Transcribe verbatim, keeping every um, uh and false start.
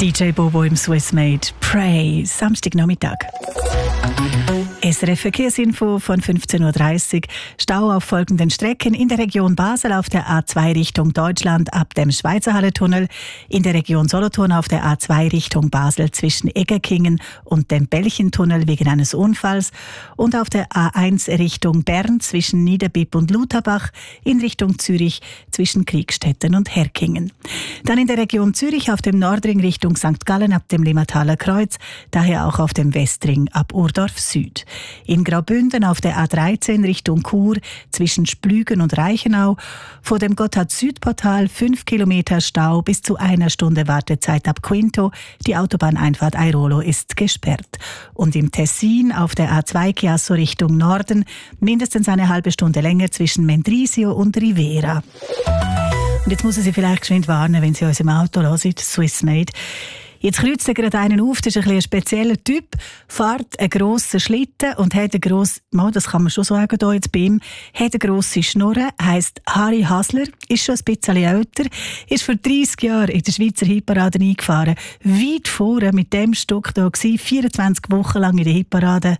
D J Bobo im Swiss Made Pray, Samstagnachmittag. S R F-Verkehrsinfo von fünfzehn Uhr dreißig. Stau auf folgenden Strecken: in der Region Basel auf der A zwei Richtung Deutschland ab dem Schweizerhallentunnel, in der Region Solothurn auf der A zwei Richtung Basel zwischen Egerkingen und dem Belchentunnel wegen eines Unfalls und auf der A eins Richtung Bern zwischen Niederbipp und Lutherbach in Richtung Zürich zwischen Kriegstetten und Herkingen. Dann in der Region Zürich auf dem Nordring Richtung Sankt Gallen ab dem Limmataler Kreuz, daher auch auf dem Westring ab Urdorf Süd. In Graubünden auf der A dreizehn Richtung Chur zwischen Splügen und Reichenau, vor dem Gotthard-Süd-Portal fünf Kilometer Stau bis zu einer Stunde Wartezeit ab Quinto. Die Autobahneinfahrt Airolo ist gesperrt. Und im Tessin auf der A zwei Chiasso Richtung Norden mindestens eine halbe Stunde länger zwischen Mendrisio und Rivera. Und jetzt muss ich Sie vielleicht geschwind warnen, wenn Sie uns im Auto hören, Swiss Made. Jetzt kreuzt er gerade einen auf, das ist ein, ein spezieller Typ, fährt einen grossen Schlitten und hat eine grosse, das kann man schon sagen hier jetzt bei ihm, hat eine grosse Schnurre, heisst Harry Hasler, ist schon ein bisschen älter, ist vor dreissig Jahren in der Schweizer Hitparade eingefahren, weit vorne mit dem Stück hier gewesen, vierundzwanzig Wochen lang in der Hitparade.